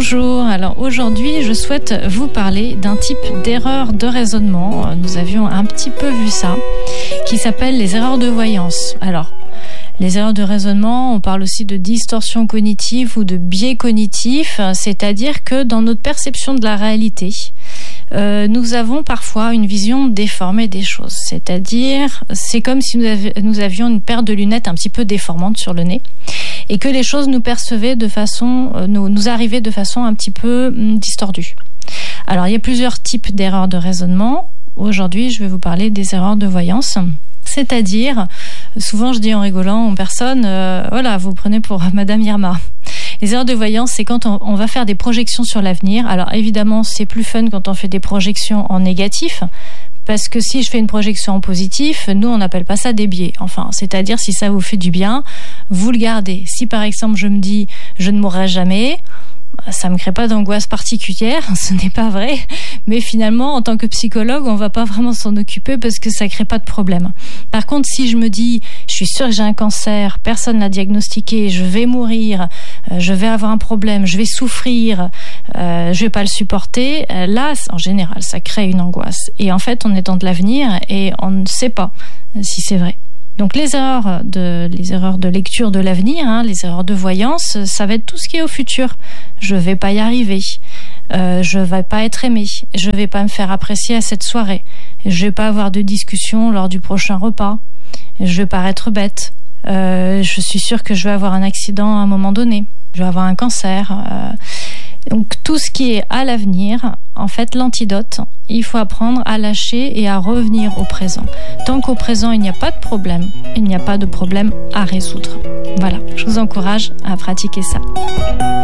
Bonjour, alors aujourd'hui je souhaite vous parler d'un type d'erreur de raisonnement, nous avions un petit peu vu ça, qui s'appelle les erreurs de voyance. Alors, les erreurs de raisonnement, on parle aussi de distorsion cognitive ou de biais cognitif, c'est-à-dire que dans notre perception de la réalité, nous avons parfois une vision déformée des choses. C'est-à-dire, c'est comme si nous avions une paire de lunettes un petit peu déformantes sur le nez et que les choses nous arrivaient de façon un petit peu distordue. Alors, il y a plusieurs types d'erreurs de raisonnement. Aujourd'hui, je vais vous parler des erreurs de voyance. C'est-à-dire, souvent je dis en rigolant aux personnes, voilà, vous prenez pour Madame Irma. Les erreurs de voyance, c'est quand on va faire des projections sur l'avenir. Alors évidemment, c'est plus fun quand on fait des projections en négatif, parce que si je fais une projection en positif, nous on n'appelle pas ça des biais. Enfin, c'est-à-dire si ça vous fait du bien, vous le gardez. Si par exemple je me dis je ne mourrai jamais, ça me crée pas d'angoisse particulière, ce n'est pas vrai, mais finalement en tant que psychologue on va pas vraiment s'en occuper parce que ça crée pas de problème. Par contre, si je me dis je suis sûre que j'ai un cancer, personne l'a diagnostiqué, je vais mourir, je vais avoir un problème, je vais souffrir, je vais pas le supporter, là en général ça crée une angoisse et en fait on est dans de l'avenir et on ne sait pas si c'est vrai. Donc les erreurs de lecture de l'avenir, les erreurs de voyance, ça va être tout ce qui est au futur. Je vais pas y arriver, je vais pas être aimé, je vais pas me faire apprécier à cette soirée, je vais pas avoir de discussion lors du prochain repas, je vais paraître bête, je suis sûre que je vais avoir un accident à un moment donné, je vais avoir un cancer. Donc tout ce qui est à l'avenir, en fait l'antidote, il faut apprendre à lâcher et à revenir au présent. Tant qu'au présent il n'y a pas de problème, il n'y a pas de problème à résoudre. Voilà, je vous encourage à pratiquer ça.